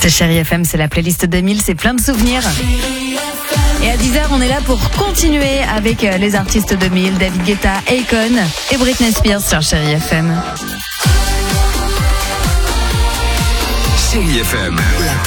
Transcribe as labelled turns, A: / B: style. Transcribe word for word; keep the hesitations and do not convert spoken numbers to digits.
A: C'est Chérie F M, c'est la playlist deux mille, c'est plein de souvenirs. Et à dix heures, on est là pour continuer avec les artistes deux mille, David Guetta, Akon et Britney Spears sur Chérie F M.
B: Chérie F M.